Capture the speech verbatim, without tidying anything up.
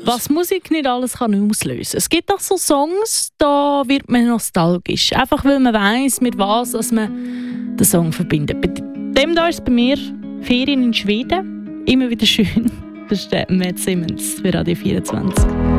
Was Musik nicht alles kann auslösen. Es gibt auch so Songs, da wird man nostalgisch. Einfach weil man weiss, mit was dass man den Song verbindet. Bei dem da ist es bei mir Ferien in Schweden. Immer wieder schön. Das ist der Matt Simmons für Radio vierundzwanzig.